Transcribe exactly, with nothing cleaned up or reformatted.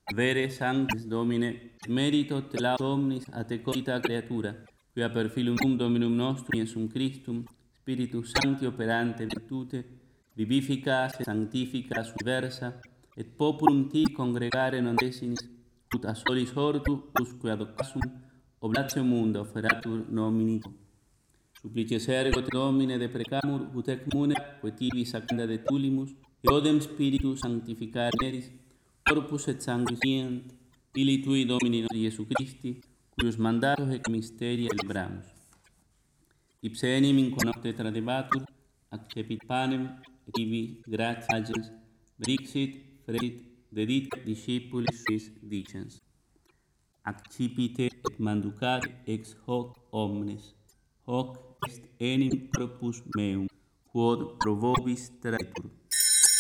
vere sanctis Domine, merito te laus omnis a te cogita creatura, quia per filum Dominum nostrum Iesum Christum, Spiritus Sancti operante virtute, vivificas et sanctificas universa, et populum tibi congregare non desinis, ut a solis hortu, usque ad occasum, oblatio munda offeratur nomini. Supplices ergo te Domine deprecamur, ut ec munera, quae tibi sacanda de tulimus, eodem Spiritus sanctificare eris, corpus et sanguis fiant, Filii Tui Domini nostri Iesu Christi, cuius mandatos et mysteria celebramus. Ipse enim in qua nocte tradebatur, accepit panem, et ibi gratias agens, benedixit, frecit, dedit discipulis suis dicens. Accipite et manducate ex hoc omnes, hoc est enim corpus meum, quod pro vobis traetur.